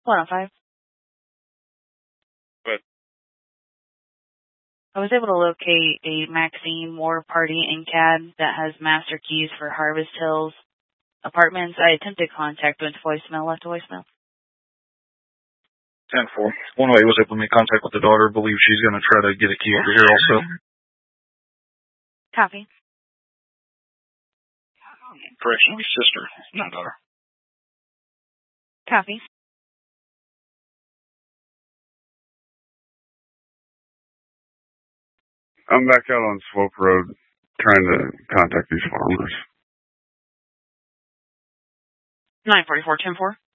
105. But I was able to locate a Maxine Moore party in CAD that has master keys for Harvest Hills Apartments. I attempted contact with voicemail, left a voicemail. 10-4. One way was able to make contact with the daughter. Believe she's going to try to get a key over here also. Copy. Correction, sister, not daughter. Copy. I'm back out on Swope Road trying to contact these farmers. 944, 10-4.